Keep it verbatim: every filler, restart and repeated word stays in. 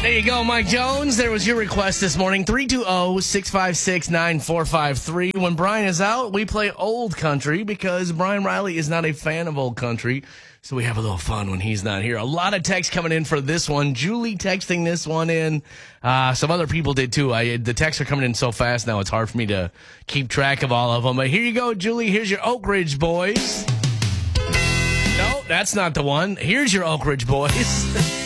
There you go, Mike Jones. There was your request this morning. three two zero, six five six, nine four five three. When Brian is out, we play old country because Brian Riley is not a fan of old country. So we have a little fun when he's not here. A lot of texts coming in for this one. Julie texting this one in. Uh, some other people did too. I, the texts are coming in so fast now it's hard for me to keep track of all of them. But here you go, Julie. Here's your Oak Ridge Boys. No, that's not the one. Here's your Oak Ridge Boys.